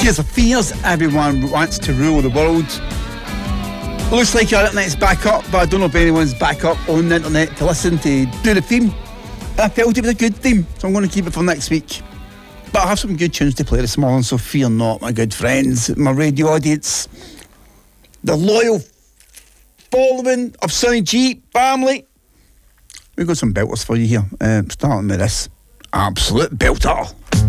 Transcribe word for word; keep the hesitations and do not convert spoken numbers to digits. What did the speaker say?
Tears of Fears, Everyone Wants to Rule the World. Looks like your internet's back up, but I don't know if anyone's back up on the internet to listen to do the theme. I felt it was a good theme, so I'm going to keep it for next week. But I have some good tunes to play this morning, so fear not, my good friends, my radio audience, the loyal following of Sonny G family. We've got some belters for you here, uh, starting with this absolute belter.